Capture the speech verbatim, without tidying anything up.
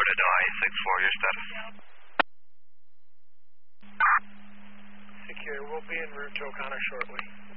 Illinois, six four, your status. Secure, we'll be en route to O'Connor shortly.